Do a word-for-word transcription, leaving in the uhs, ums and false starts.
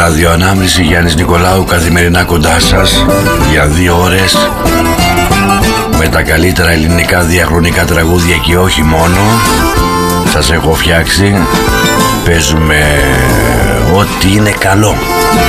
Ραδιοανάμνηση Γιάννης Νικολάου, καθημερινά κοντά σας για δύο ώρες με τα καλύτερα ελληνικά διαχρονικά τραγούδια και όχι μόνο. Σας έχω φτιάξει. Παίζουμε ό,τι είναι καλό.